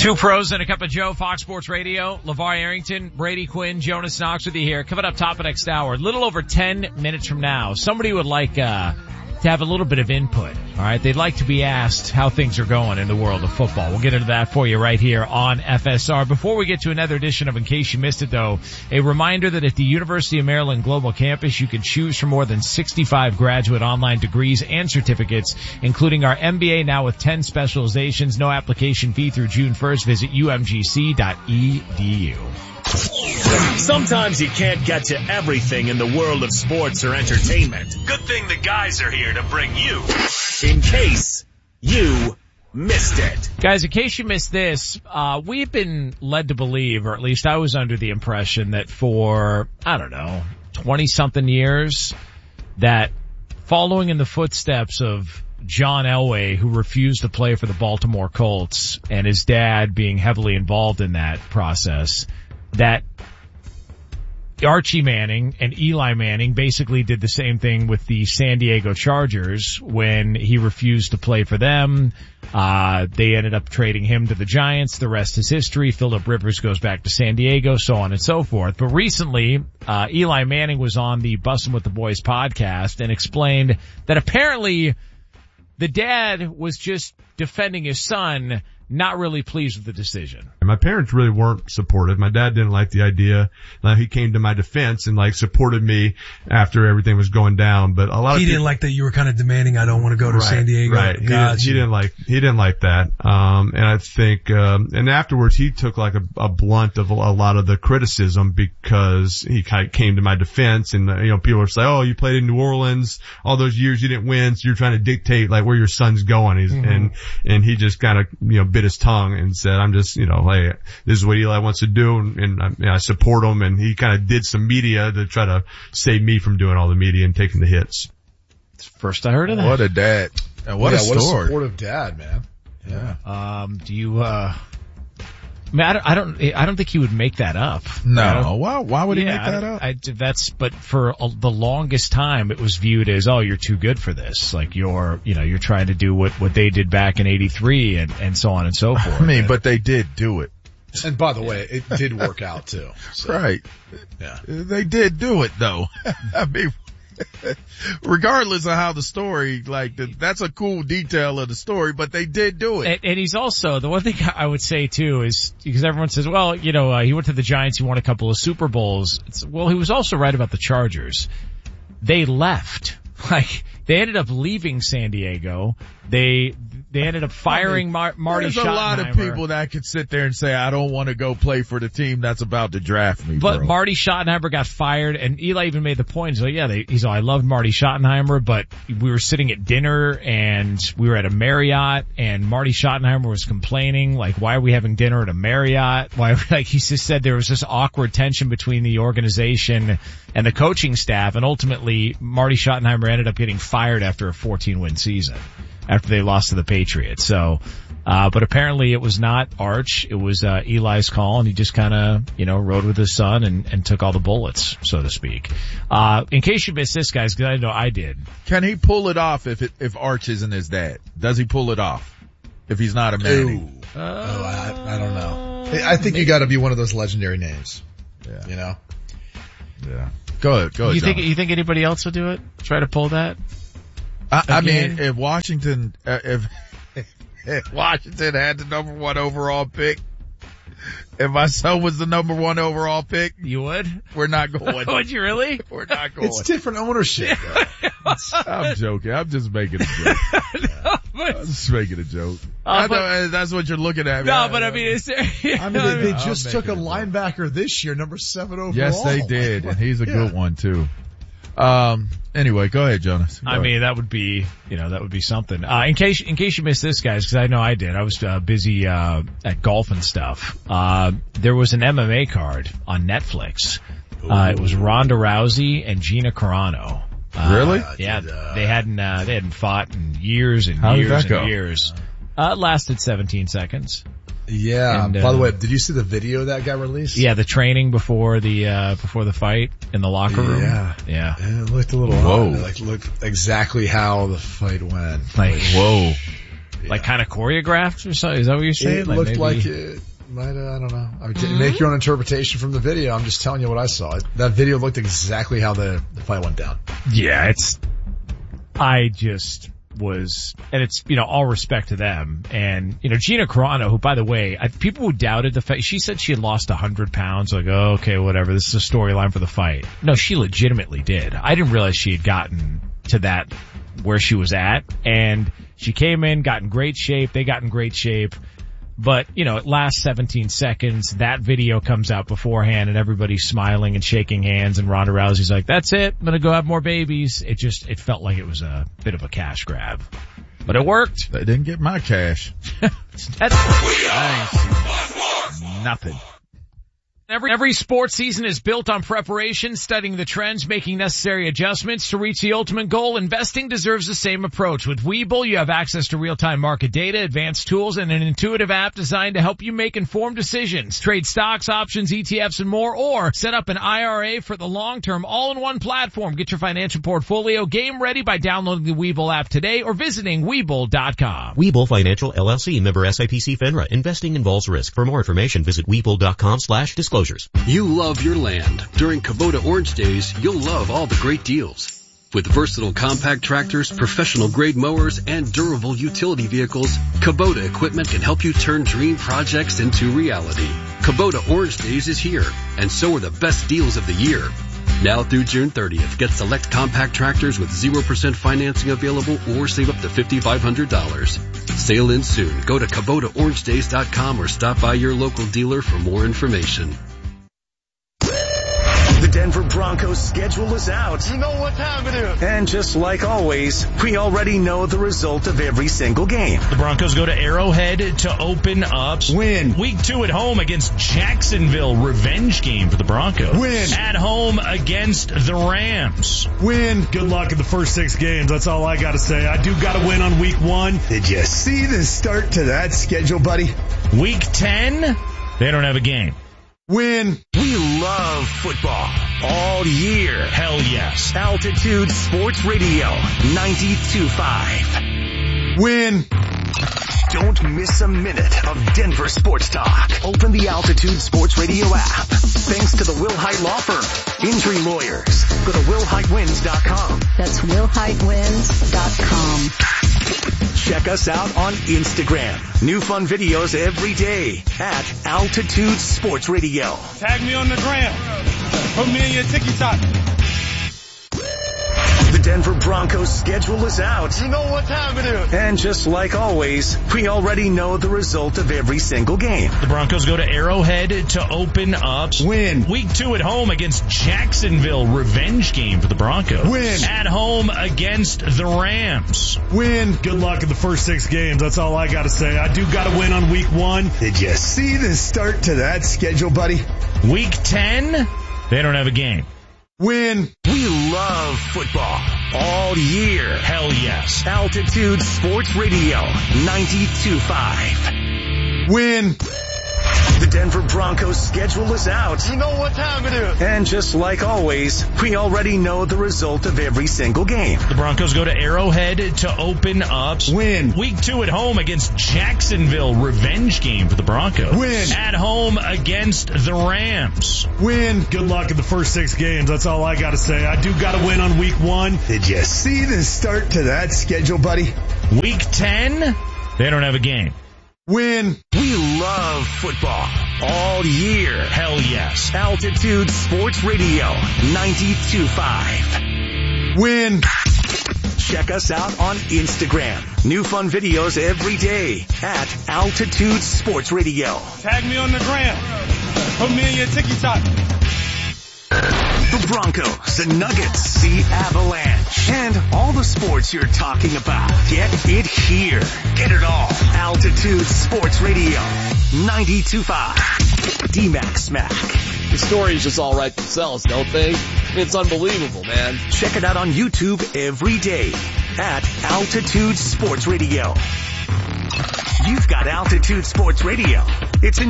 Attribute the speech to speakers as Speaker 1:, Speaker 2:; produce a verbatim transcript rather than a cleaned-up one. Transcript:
Speaker 1: Two pros and a cup of Joe, Fox Sports Radio. LeVar Arrington, Brady Quinn, Jonas Knox with you here. Coming up top of next hour, a little over ten minutes from now, somebody would like uh to have a little bit of input. All right, they'd like to be asked how things are going in the world of football. We'll get into that for you right here on F S R. Before we get to another edition of In Case You Missed It, though, a reminder that at the University of Maryland Global Campus, you can choose from more than sixty-five graduate online degrees and certificates, including our M B A now with ten specializations. No application fee through June first. Visit U M G C dot E D U.
Speaker 2: Sometimes you can't get to everything in the world of sports or entertainment. Good thing the guys are here to bring you In Case You Missed It.
Speaker 1: Guys, in case you missed this, uh, we've been led to believe, or at least I was under the impression that for, I don't know, twenty-something years, that following in the footsteps of John Elway, who refused to play for the Baltimore Colts, and his dad being heavily involved in that process, that Archie Manning and Eli Manning basically did the same thing with the San Diego Chargers when he refused to play for them. Uh, they ended up trading him to the Giants. The rest is history. Phillip Rivers goes back to San Diego, so on and so forth. But recently, uh, Eli Manning was on the Bussin' with the Boys podcast and explained that apparently the dad was just defending his son, not really pleased with the decision.
Speaker 3: My parents really weren't supportive. My dad didn't like the idea. Now, he came to my defense and like supported me after everything was going down. But a lot
Speaker 4: he
Speaker 3: of
Speaker 4: didn't
Speaker 3: people,
Speaker 4: like that you were kind of demanding, I don't want to go to
Speaker 3: right,
Speaker 4: San Diego.
Speaker 3: Right. He didn't, he didn't like, he didn't like that. Um, and I think, um, and afterwards he took like a, a blunt of a, a lot of the criticism because he kind of came to my defense and, you know, people were saying, oh, you played in New Orleans all those years you didn't win, so you're trying to dictate like where your son's going. He's, mm-hmm. and, and he just kind of, you know, bit his tongue and said, I'm just, you know, hey, this is what Eli wants to do, and, and I, you know, I support him. And he kind of did some media to try to save me from doing all the media and taking the hits.
Speaker 1: First I heard of that.
Speaker 5: What a dad. And what
Speaker 6: yeah,
Speaker 5: a story.
Speaker 6: What a supportive dad, man.
Speaker 5: Yeah.
Speaker 1: Um, do you, uh, I mean, I don't, I don't, I don't think he would make that up.
Speaker 5: No. Why, why would he
Speaker 1: yeah,
Speaker 5: make that up?
Speaker 1: I, that's, but for a, the longest time it was viewed as, oh, you're too good for this. Like you're, you know, you're trying to do what, what they did back in eighty-three and, and so on and so forth.
Speaker 5: I mean, but they did do it.
Speaker 6: And by the way, it did work out too. So.
Speaker 5: Right.
Speaker 6: Yeah.
Speaker 5: They did do it though. I mean, regardless of how the story, like the, that's a cool detail of the story, but they did do it.
Speaker 1: And, and he's also, the one thing I would say too is, because everyone says, well, you know, uh, he went to the Giants, he won a couple of Super Bowls. It's, well, he was also right about the Chargers. They left. Like, they ended up leaving San Diego. They, they ended up firing Mar- Marty Schottenheimer.
Speaker 5: There's a lot of people that could sit there and say, I don't want to go play for the team that's about to draft me.
Speaker 1: But
Speaker 5: bro.
Speaker 1: Marty Schottenheimer got fired, and Eli even made the point. He's like, yeah, they, he's like, I loved Marty Schottenheimer, but we were sitting at dinner, and we were at a Marriott, and Marty Schottenheimer was complaining, like, why are we having dinner at a Marriott? Why, like, he just said there was this awkward tension between the organization and the coaching staff, and ultimately, Marty Schottenheimer ended up getting fired after a fourteen-win season, after they lost to the Patriots. So, uh, but apparently it was not Arch. It was, uh, Eli's call, and he just kind of, you know, rode with his son and, and took all the bullets, so to speak. Uh, in case you missed this, guys, because I know I did.
Speaker 5: Can he pull it off if it, if Arch isn't his dad? Does he pull it off if he's not a Manning?
Speaker 6: Uh, oh, I, I don't know. I think you got to be one of those legendary names. Yeah. You know?
Speaker 5: Yeah. Go ahead. Go ahead.
Speaker 1: You
Speaker 5: John.
Speaker 1: think, you think anybody else will do it? Try to pull that?
Speaker 5: I, I mean, if Washington, uh, if, if Washington had the number one overall pick, if my son was the number one overall pick,
Speaker 1: you would?
Speaker 5: We're not going.
Speaker 1: Would you really?
Speaker 5: We're not going.
Speaker 6: It's different ownership.
Speaker 5: I'm joking. I'm just making a joke.
Speaker 1: no, but,
Speaker 5: I'm just making a joke.
Speaker 1: Uh,
Speaker 5: I
Speaker 1: but,
Speaker 5: know, that's what you're looking at.
Speaker 1: No,
Speaker 5: I,
Speaker 1: but I mean, is there,
Speaker 6: I mean, they, they just
Speaker 5: I'm
Speaker 6: took a
Speaker 5: making
Speaker 6: linebacker this year, number seven overall.
Speaker 5: Yes, they did, and he's a
Speaker 6: yeah.
Speaker 5: good one too. Um. Anyway, go ahead, Jonas. Go
Speaker 1: I
Speaker 5: ahead.
Speaker 1: mean, that would be, you know, that would be something. Uh, in case, in case you missed this, guys, because I know I did. I was uh, busy uh at golf and stuff. Uh, there was an M M A card on Netflix. Uh, it was Ronda Rousey and Gina Carano. Uh,
Speaker 5: Really?
Speaker 1: Yeah, they hadn't, uh, they hadn't fought in years and
Speaker 5: How did
Speaker 1: years
Speaker 5: that
Speaker 1: and
Speaker 5: go?
Speaker 1: years. Uh, it lasted seventeen seconds.
Speaker 6: Yeah.
Speaker 1: And, uh,
Speaker 6: by the way, did you see the video that got released?
Speaker 1: Yeah, the training before the, uh, before the fight in the locker room.
Speaker 6: Yeah.
Speaker 1: Yeah.
Speaker 6: And it looked a little
Speaker 5: Whoa.
Speaker 6: odd. It like looked exactly how the fight went.
Speaker 1: Like,
Speaker 5: Whoa.
Speaker 1: Like kind of choreographed or something? Is that what you're saying?
Speaker 6: It
Speaker 1: like
Speaker 6: looked
Speaker 1: maybe...
Speaker 6: like it might have, I don't know. I mean, mm-hmm. Make your own interpretation from the video. I'm just telling you what I saw. That video looked exactly how the, the fight went down.
Speaker 1: Yeah, it's, I just was, and it's, you know, all respect to them. And, you know, Gina Carano, who, by the way, I, people who doubted the fact, she said she had lost one hundred pounds, like, oh, okay, whatever, this is a storyline for the fight. No, she legitimately did. I didn't realize she had gotten to that, where she was at, and she came in, got in great shape, they got in great shape, but, you know, it lasts seventeen seconds, that video comes out beforehand, and everybody's smiling and shaking hands, and Ronda Rousey's like, that's it, I'm gonna go have more babies. It just, it felt like it was a bit of a cash grab. But it worked.
Speaker 5: They didn't get my cash.
Speaker 1: That's
Speaker 5: nice. Nothing.
Speaker 1: Every, every sports season is built on preparation, studying the trends, making necessary adjustments to reach the ultimate goal. Investing deserves the same approach. With Webull, you have access to real-time market data, advanced tools, and an intuitive app designed to help you make informed decisions. Trade stocks, options, E T Fs, and more, or set up an I R A for the long term, all in one platform. Get your financial portfolio game ready by downloading the Webull app today or visiting Webull dot com.
Speaker 7: Webull Financial L L C, member S I P C FINRA. Investing involves risk. For more information, visit Webull dot com slash disclosures.
Speaker 8: You love your land. During Kubota Orange Days, you'll love all the great deals. With versatile compact tractors, professional grade mowers, and durable utility vehicles, Kubota equipment can help you turn dream projects into reality. Kubota Orange Days is here, and so are the best deals of the year. Now through June thirtieth, get select compact tractors with zero percent financing available or save up to five thousand five hundred dollars. Sail in soon. Go to Kubota Orange Days dot com or stop by your local dealer for more information.
Speaker 2: The Denver Broncos schedule is out.
Speaker 9: You know what time it is.
Speaker 2: And just like always, we already know the result of every single game.
Speaker 10: The Broncos go to Arrowhead to open up.
Speaker 2: Win.
Speaker 10: Week two at home against Jacksonville. Revenge game for the Broncos.
Speaker 2: Win.
Speaker 10: At home against the Rams.
Speaker 2: Win.
Speaker 9: Good luck in the first six games. That's all I got to say. I do got to win on week one.
Speaker 11: Did you see the start to that schedule, buddy?
Speaker 10: Week ten, they don't have a game.
Speaker 2: Win. We love football all year.
Speaker 10: Hell yes.
Speaker 2: Altitude Sports Radio ninety-two point five. Win. Don't miss a minute of Denver sports talk. Open the Altitude Sports Radio app. Thanks to the Will Height Law Firm. Injury lawyers. Go to will height wins dot com.
Speaker 12: That's will height wins dot com.
Speaker 2: Check us out on Instagram. New fun videos every day at Altitude Sports Radio.
Speaker 9: Tag me on the gram. Put me in your TikTok.
Speaker 2: The Denver Broncos schedule is out.
Speaker 9: You know what time it is.
Speaker 2: And just like always, we already know the result of every single game.
Speaker 10: The Broncos go to Arrowhead to open up.
Speaker 2: Win.
Speaker 10: Week two at home against Jacksonville. Revenge game for the Broncos.
Speaker 2: Win.
Speaker 10: At home against the Rams.
Speaker 2: Win.
Speaker 9: Good luck in the first six games. That's all I got to say. I do got to win on week one.
Speaker 11: Did you see the start to that schedule, buddy?
Speaker 10: Week ten, they don't have a game.
Speaker 2: Win. We love football all year.
Speaker 10: Hell yes.
Speaker 2: Altitude Sports Radio ninety-two point five. Win. The Denver Broncos schedule is out.
Speaker 9: You know what time it is.
Speaker 2: And just like always, we already know the result of every single game.
Speaker 10: The Broncos go to Arrowhead to open up.
Speaker 2: Win.
Speaker 10: Week two at home against Jacksonville. Revenge game for the Broncos.
Speaker 2: Win.
Speaker 10: At home against the Rams.
Speaker 2: Win.
Speaker 9: Good luck in the first six games. That's all I got to say. I do got to win on week one.
Speaker 11: Did you see the start to that schedule, buddy?
Speaker 10: Week ten, they don't have a game.
Speaker 2: Win. We love football all year.
Speaker 10: Hell yes.
Speaker 2: Altitude Sports Radio ninety-two point five. Win. Check us out on Instagram. New fun videos every day at Altitude Sports Radio.
Speaker 9: Tag me on the gram. Put me in your TikTok.
Speaker 2: The Broncos, the Nuggets, the Avalanche, and all the sports you're talking about. Get it here. Get it all. Altitude Sports Radio ninety-two point five. D-Max Smack.
Speaker 13: The stories just all write themselves, don't they? It's unbelievable, man.
Speaker 2: Check it out on YouTube every day at Altitude Sports Radio. You've got Altitude Sports Radio. It's in